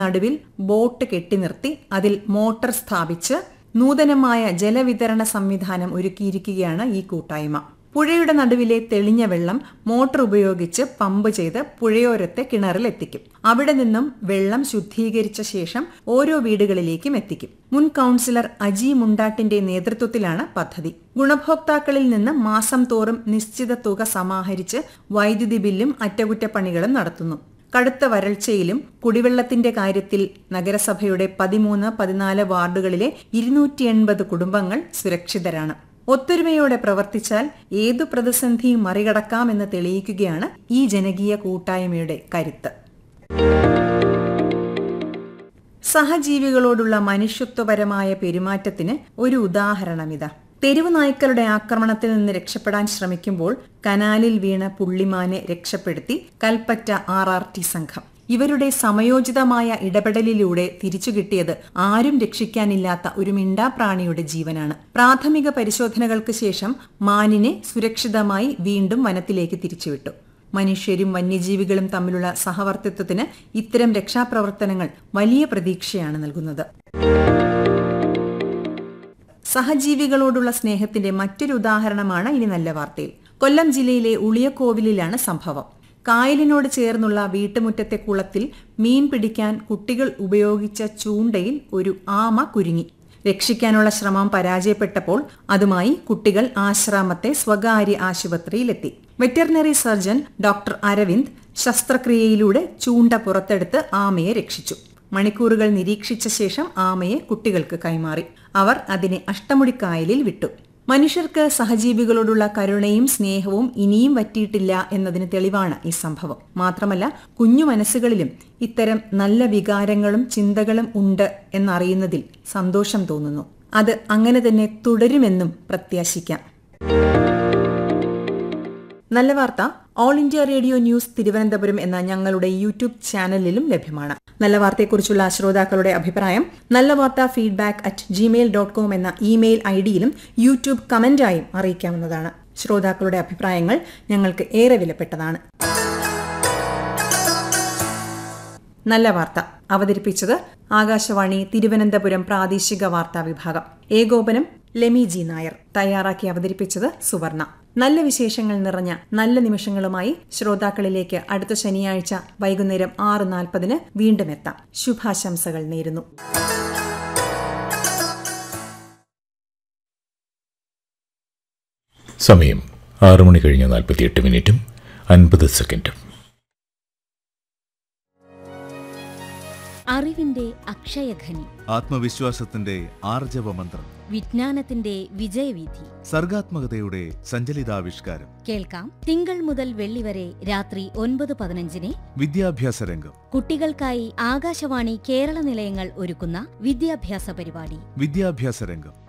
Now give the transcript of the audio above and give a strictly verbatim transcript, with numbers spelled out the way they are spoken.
നടുവിൽ ബോട്ട് കെട്ടിനിർത്തി അതിൽ മോട്ടോർ സ്ഥാപിച്ച് നൂതനമായ ജലവിതരണ സംവിധാനം ഒരുക്കിയിരിക്കുകയാണ് ഈ കൂട്ടായ്മ. പുഴയുടെ നടുവിലെ തെളിഞ്ഞ വെള്ളം മോട്ടോർ ഉപയോഗിച്ച് പമ്പ് ചെയ്ത് പുഴയോരത്തെ കിണറിലെത്തിക്കും. അവിടെ നിന്നും വെള്ളം ശുദ്ധീകരിച്ച ശേഷം ഓരോ വീടുകളിലേക്കും എത്തിക്കും. മുൻ കൌൺസിലർ അജി മുണ്ടാട്ടിന്റെ നേതൃത്വത്തിലാണ് പദ്ധതി. ഗുണഭോക്താക്കളിൽ നിന്ന് മാസം തോറും നിശ്ചിത തുക സമാഹരിച്ച് വൈദ്യുതി ബില്ലും അറ്റകുറ്റപ്പണികളും നടത്തുന്നു. കടുത്ത വരൾച്ചയിലും കുടിവെള്ളത്തിന്റെ കാര്യത്തിൽ നഗരസഭയുടെ പതിമൂന്ന് പതിനാല് വാർഡുകളിലെ ഇരുന്നൂറ്റി എൺപത് കുടുംബങ്ങൾ സുരക്ഷിതരാണ്. ഒത്തൊരുമയോടെ പ്രവർത്തിച്ചാൽ ഏതു പ്രതിസന്ധിയും മറികടക്കാമെന്ന് തെളിയിക്കുകയാണ് ഈ ജനകീയ കൂട്ടായ്മയുടെ കരുത്ത്. സഹജീവികളോടുള്ള മനുഷ്യത്വപരമായ പെരുമാറ്റത്തിന് ഒരു ഉദാഹരണമിതാ. തെരുവു നായ്ക്കളുടെ ആക്രമണത്തിൽ നിന്ന് രക്ഷപ്പെടാൻ ശ്രമിക്കുമ്പോൾ കനാലിൽ വീണ പുള്ളിമാനെ രക്ഷപ്പെടുത്തി കൽപ്പറ്റ ആർ ആർ ടി സംഘം. ഇവരുടെ സമയോചിതമായ ഇടപെടലിലൂടെ തിരിച്ചുകിട്ടിയത് ആരും രക്ഷിക്കാനില്ലാത്ത ഒരു മിണ്ടാപ്രാണിയുടെ ജീവനാണ്. പ്രാഥമിക പരിശോധനകൾക്ക് ശേഷം മാനിനെ സുരക്ഷിതമായി വീണ്ടും വനത്തിലേക്ക് തിരിച്ചുവിട്ടു. മനുഷ്യരും വന്യജീവികളും തമ്മിലുള്ള സഹവർത്തിത്വത്തിന് ഇത്തരം രക്ഷാപ്രവർത്തനങ്ങൾ വലിയ പ്രതീക്ഷയാണ് നൽകുന്നത്. സഹജീവികളോടുള്ള സ്നേഹത്തിന്റെ മറ്റൊരു ഉദാഹരണമാണ് ഇനി നല്ല വാർത്തയിൽ. കൊല്ലം ജില്ലയിലെ ഉളിയക്കോവിലിലാണ് സംഭവം. കായലിനോട് ചേർന്നുള്ള വീട്ടുമുറ്റത്തെ കുളത്തിൽ മീൻ പിടിക്കാൻ കുട്ടികൾ ഉപയോഗിച്ച ചൂണ്ടയിൽ ഒരു ആമ കുരുങ്ങി. രക്ഷിക്കാനുള്ള ശ്രമം പരാജയപ്പെട്ടപ്പോൾ അതുമായി കുട്ടികൾ ആശ്രാമത്തെ സ്വകാര്യ ആശുപത്രിയിലെത്തി. വെറ്ററിനറി സർജൻ ഡോക്ടർ അരവിന്ദ് ശസ്ത്രക്രിയയിലൂടെ ചൂണ്ട പുറത്തെടുത്ത് ആമയെ രക്ഷിച്ചു. മണിക്കൂറുകൾ നിരീക്ഷിച്ച ശേഷം ആമയെ കുട്ടികൾക്ക് കൈമാറി. അവർ അതിനെ അഷ്ടമുടിക്കായലിൽ വിട്ടു. മനുഷ്യർക്ക് സഹജീവികളോടുള്ള കരുണയും സ്നേഹവും ഇനിയും വറ്റിയിട്ടില്ല എന്നതിന് തെളിവാണ് ഈ സംഭവം. മാത്രമല്ല, കുഞ്ഞു മനസ്സുകളിലും ഇത്തരം നല്ല വികാരങ്ങളും ചിന്തകളും ഉണ്ട് എന്നറിയുന്നതിൽ സന്തോഷം തോന്നുന്നു. അത് അങ്ങനെ തന്നെ തുടരുമെന്നും പ്രത്യാശിക്കാം. നല്ല വാർത്ത all India radio news Thiruvananthapuram എന്ന ഞങ്ങളുടെ യൂട്യൂബ് ചാനലിലും ലഭ്യമാണ്. നല്ല വാർത്തയെക്കുറിച്ചുള്ള ശ്രോതാക്കളുടെ അഭിപ്രായം നല്ല വാർത്ത feedback at Gmail dot com എന്ന ഇമെയിൽ ഐ ഡിയിലും യൂട്യൂബ് കമന്റായും അറിയിക്കാവുന്നതാണ്. ശ്രോതാക്കളുടെ അഭിപ്രായങ്ങൾ ഞങ്ങൾക്ക് ഏറെ വിലപ്പെട്ടതാണ്. നല്ല വാർത്ത അവതരിപ്പിച്ചത് ആകാശവാണി തിരുവനന്തപുരം പ്രാദേശിക വാർത്താ വിഭാഗം. ഏകോപനം ലെമി ജി നായർ. തയ്യാറാക്കി അവതരിപ്പിച്ചത് സുവർണ. നല്ല വിശേഷങ്ങൾ നിറഞ്ഞ നല്ല നിമിഷങ്ങളുമായി ശ്രോതാക്കളിലേക്ക് അടുത്ത ശനിയാഴ്ച വൈകുന്നേരം ആറ് നാൽപ്പതിന് വീണ്ടും എത്താം. ശുഭാശംസകൾ നേരുന്നു. സമയം ആറു മണി കഴിഞ്ഞ നാൽപ്പത്തിയെട്ട് മിനിറ്റും അൻപത് സെക്കൻഡും. അറിവിന്റെ അക്ഷയഖനി, ആത്മവിശ്വാസത്തിന്റെ ആർജവമന്ത്രം, വിജ്ഞാനത്തിന്റെ വിജയവീഥി, സർഗാത്മകതയുടെ സഞ്ചലിതാവിഷ്കാരം. കേൾക്കാം തിങ്കൾ മുതൽ വെള്ളി വരെ രാത്രി ഒൻപത് പതിനഞ്ചിന് വിദ്യാഭ്യാസ രംഗം. കുട്ടികൾക്കായി ആകാശവാണി കേരള നിലയങ്ങൾ ഒരുക്കുന്ന വിദ്യാഭ്യാസ പരിപാടി വിദ്യാഭ്യാസ രംഗം.